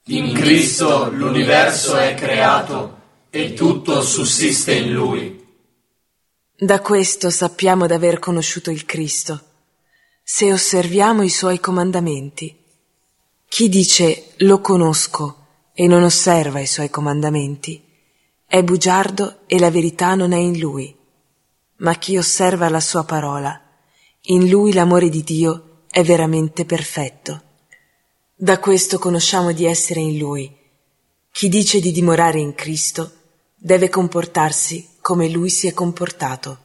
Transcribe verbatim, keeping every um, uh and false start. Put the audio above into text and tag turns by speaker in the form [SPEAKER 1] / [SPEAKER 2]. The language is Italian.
[SPEAKER 1] In Cristo l'universo è creato e tutto sussiste in Lui.
[SPEAKER 2] Da questo sappiamo d'aver conosciuto il Cristo, se osserviamo i Suoi comandamenti. Chi dice «lo conosco» e non osserva i Suoi comandamenti è bugiardo e la verità non è in lui. Ma chi osserva la Sua parola, in lui l'amore di Dio è veramente perfetto. Da questo conosciamo di essere in Lui. Chi dice di dimorare in Cristo deve comportarsi come Lui si è comportato.